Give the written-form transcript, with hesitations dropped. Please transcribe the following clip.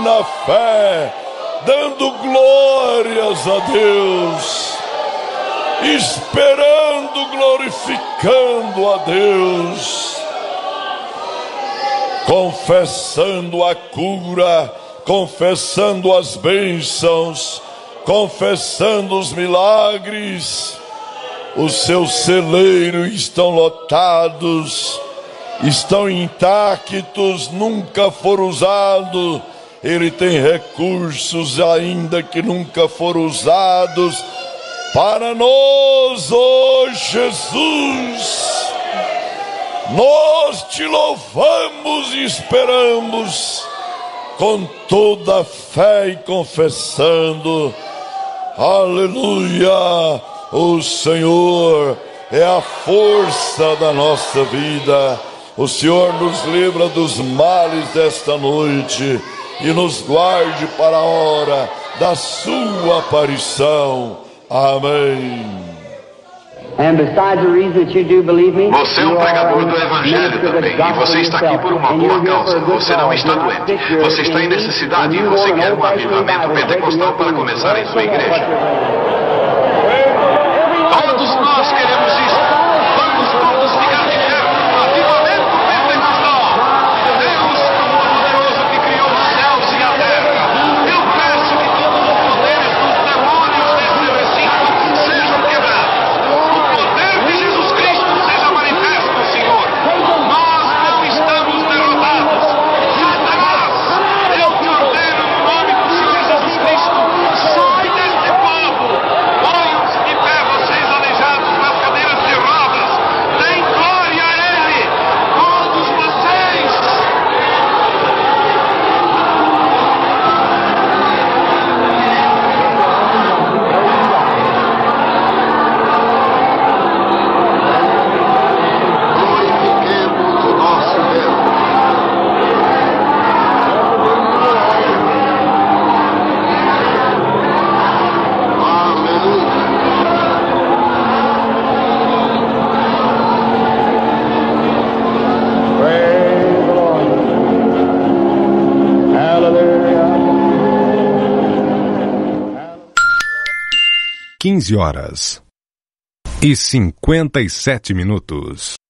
na fé, dando glórias a Deus, esperando, glorificando a Deus, confessando a cura, confessando as bênçãos, confessando os milagres. Os seus celeiros estão lotados, estão intactos, nunca foram usados. Ele tem recursos ainda que nunca foram usados para nós, ó Jesus. Nós te louvamos e esperamos com toda a fé e confessando, aleluia, o Senhor é a força da nossa vida. O Senhor nos livra dos males desta noite e nos guarde para a hora da sua aparição. Amém. Você é um pregador do Evangelho também, e você está aqui por uma boa causa. Você não está doente, você está em necessidade e você quer um avivamento pentecostal para começar em sua igreja. Todos nós queremos isso. Vamos todos ficar de pé. Avivamento pentecostal. Deus, Todo-Poderoso, que criou os céus e a terra, eu peço que todos os poderes dos demônios deste recinto sejam quebrados. O poder de Jesus Cristo seja manifesto, Senhor. Nós não estamos derrotados. Satanás, eu te ordeno no nome do Senhor Jesus Cristo, sai deste povo. Ponham-se de pé, vocês aleijados nas cadeiras de rodas. Deem glória a Ele, todos vocês. Glorifiquemos o nosso Deus. Aleluia. Praise the Lord. Hallelujah. 15h57.